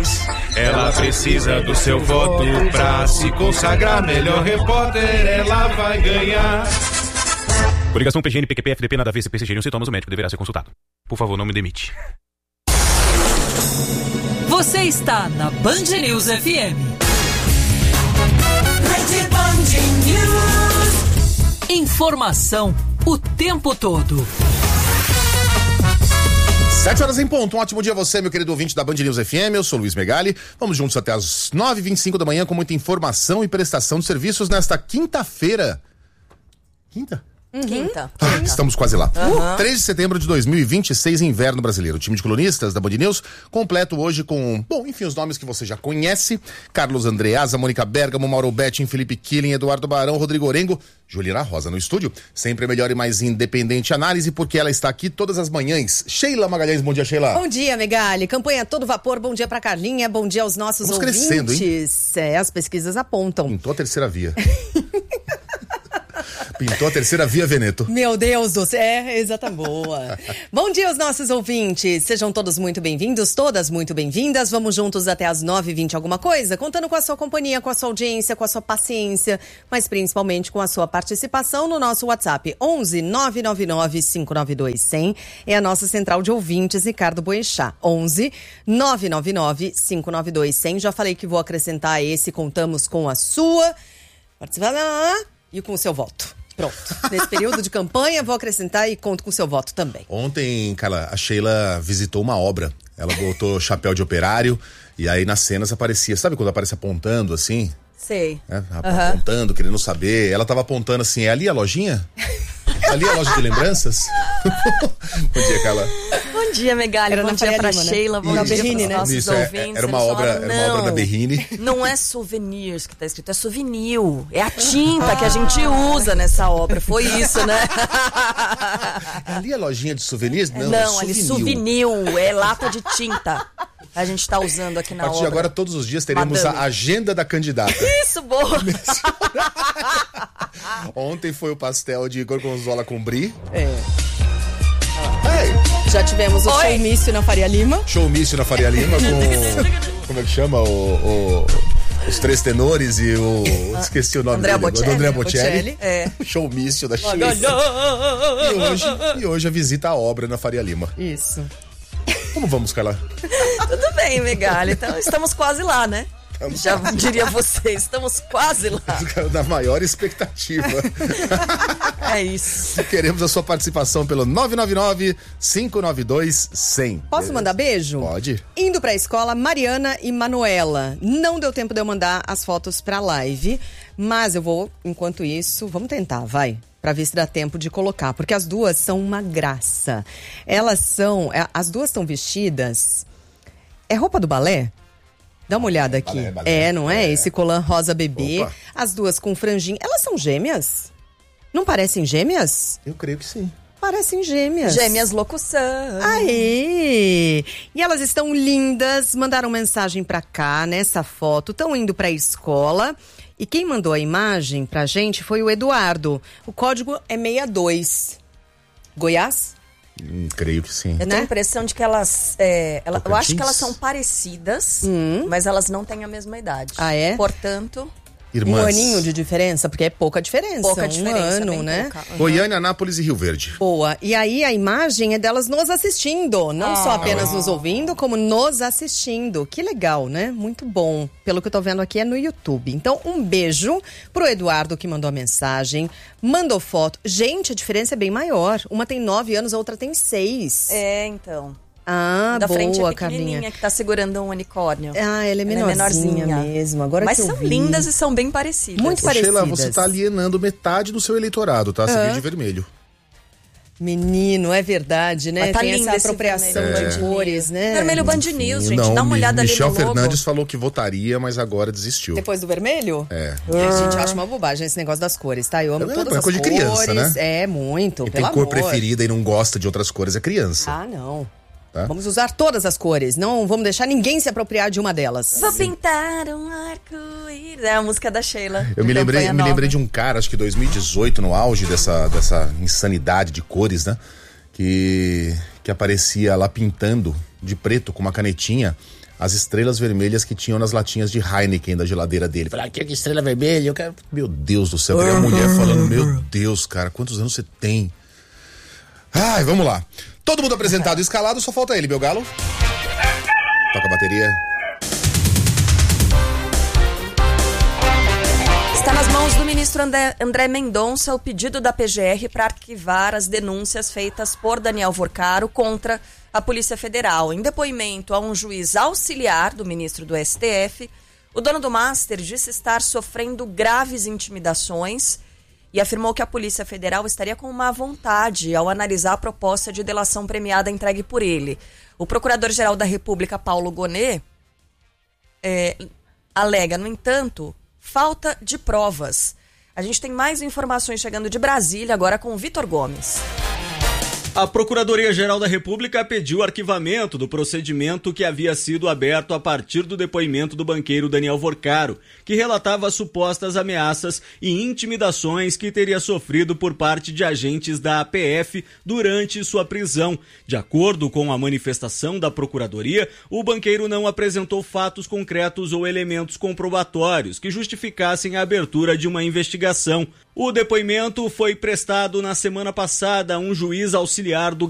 Ela precisa do seu voto pra se consagrar melhor repórter, ela vai ganhar. Coligação PGN, PQP, FDP, nada a ver, se persistirem os sintomas, o médico deverá ser consultado. Por favor, não me demite. Você está na Band News FM. Rede Band News. Informação o tempo todo. 7h em ponto. Um ótimo dia a você, meu querido ouvinte da Band News FM. Eu sou Luiz Megali. Vamos juntos até as 9h25 da manhã com muita informação e prestação de serviços nesta quinta-feira. Quinta? Quinta. Estamos quase lá. 3 de setembro de 2026, inverno brasileiro. O time de colunistas da Band News, completo hoje com, os nomes que você já conhece. Carlos Andreasa, Mônica Bergamo, Mauro Betting, Felipe Killing, Eduardo Barão, Rodrigo Orengo, Juliana Rosa no estúdio. Sempre a melhor e mais independente análise, porque ela está aqui todas as manhãs. Sheila Magalhães, bom dia, Sheila. Bom dia, Megali. Campanha a todo vapor. Bom dia pra Carlinha, bom dia aos nossos ouvintes. Crescendo, hein? As pesquisas apontam. Pintou a terceira via. Pintou a terceira via, Veneto. Meu Deus do céu, exatamente, boa. Bom dia aos nossos ouvintes, sejam todos muito bem-vindos, todas muito bem-vindas. Vamos juntos até as 9h20 alguma coisa, contando com a sua companhia, com a sua audiência, com a sua paciência, mas principalmente com a sua participação no nosso WhatsApp 11 999 592 100. É a nossa central de ouvintes, Ricardo Boechat. 11 999 592 100. Já falei que vou acrescentar esse, contamos com a sua participação e com o seu voto. Pronto. Nesse período de campanha, vou acrescentar e conto com o seu voto também. Ontem, cara, a Sheila visitou uma obra. Ela botou chapéu de operário e aí nas cenas aparecia. Sabe quando aparece apontando assim? Sei. Apontando, querendo saber. Ela tava apontando assim, é ali a lojinha? Ali a loja de lembranças? Bom dia, Carla. Bom dia, Megali. Bom dia pra Sheila. Bom dia pros nossos ouvintes. Era uma obra da Berrini. Não é souvenirs que tá escrito, é souvenir. É a tinta que a gente usa nessa obra. Foi isso, né? Ali a lojinha de souvenirs? Não, ali souvenir. É lata de tinta. A gente tá usando aqui na obra. A partir de agora, todos os dias, teremos a agenda da candidata. Isso, boa! Ontem foi o pastel de gorgonzola com brie. Já tivemos o showmício na Faria Lima. Showmício na Faria Lima com... Como é que chama? Os três tenores e o... Esqueci o nome dele. André Bocelli. Showmício da Sheila. E hoje a visita à obra na Faria Lima. Isso. Como vamos, Carla? Tudo bem, Megali. Então, estamos quase lá, né? Já diria você, estamos quase lá. Da maior expectativa. É isso. Queremos a sua participação pelo 999-592-100. Posso mandar beijo? Pode. Indo pra escola, Mariana e Manuela. Não deu tempo de eu mandar as fotos pra live, mas eu vou, enquanto isso, vamos tentar, vai. Pra ver se dá tempo de colocar, porque as duas são uma graça. As duas estão vestidas, é roupa do balé? Dá uma olhada aqui. Balé. Não é? Esse colã rosa bebê. Opa. As duas com franjinha. Elas são gêmeas? Não parecem gêmeas? Eu creio que sim. Parecem gêmeas. Gêmeas locução. Aê! E elas estão lindas, mandaram mensagem pra cá nessa foto, estão indo pra escola. E quem mandou a imagem pra gente foi o Eduardo. O código é 62. Goiás? Creio que sim. Eu tenho a impressão de que elas... eu acho que elas são parecidas, mas elas não têm a mesma idade. Ah, é? Portanto... Irmãs. Um aninho de diferença, porque é pouca diferença. Pouca diferença, ano, né? Pouca. Goiânia, Anápolis e Rio Verde. Boa. E aí a imagem é delas nos assistindo. Não só apenas nos ouvindo, como nos assistindo. Que legal, né? Muito bom. Pelo que eu tô vendo aqui é no YouTube. Então, um beijo pro Eduardo que mandou a mensagem. Mandou foto. Gente, a diferença é bem maior. Uma tem 9 anos, a outra tem 6. É, então. Da boa, frente é Carlinha. Que tá segurando um unicórnio. Ela é menorzinha mesmo. Agora mas que são lindas e são bem parecidas. Muito parecidas. Sheila, você tá alienando metade do seu eleitorado, tá? Você viu de vermelho. Menino, é verdade, né? Tá tem lindo essa apropriação de cores, né? Vermelho Band News, gente. Dá uma olhada ali no logo. Michel Fernandes falou que votaria, mas agora desistiu. Depois do vermelho? Gente, eu acho uma bobagem esse negócio das cores, tá? Eu amo todas as cores. É coisa de criança, né? É, muito, pelo amor. Tem cor preferida e não gosta de outras cores, é criança. Ah, não. Tá? Vamos usar todas as cores, não vamos deixar ninguém se apropriar de uma delas. Vou pintar um arco-íris. É a música da Sheila. Eu me lembrei de um cara, acho que 2018, no auge dessa insanidade de cores, né? Que aparecia lá pintando de preto com uma canetinha as estrelas vermelhas que tinham nas latinhas de Heineken da geladeira dele. Falei, que estrela vermelha? Eu quero... Meu Deus do céu, a mulher falando, meu Deus, cara, quantos anos você tem? Ai, vamos lá. Todo mundo apresentado e escalado, só falta ele, meu galo. Toca a bateria. Está nas mãos do ministro André Mendonça o pedido da PGR para arquivar as denúncias feitas por Daniel Vorcaro contra a Polícia Federal. Em depoimento a um juiz auxiliar do ministro do STF, o dono do Master disse estar sofrendo graves intimidações e afirmou que a Polícia Federal estaria com má vontade ao analisar a proposta de delação premiada entregue por ele. O Procurador-Geral da República, Paulo Gonet, alega, no entanto, falta de provas. A gente tem mais informações chegando de Brasília, agora com o Vitor Gomes. A Procuradoria-Geral da República pediu arquivamento do procedimento que havia sido aberto a partir do depoimento do banqueiro Daniel Vorcaro, que relatava supostas ameaças e intimidações que teria sofrido por parte de agentes da APF durante sua prisão. De acordo com a manifestação da Procuradoria, o banqueiro não apresentou fatos concretos ou elementos comprobatórios que justificassem a abertura de uma investigação. O depoimento foi prestado na semana passada a um juiz auxiliar do